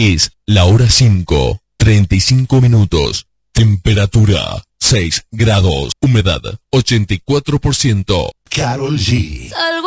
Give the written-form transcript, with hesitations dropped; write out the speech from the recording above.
Es la hora 5:35. Temperatura 6 grados. Humedad 84%. Karol G.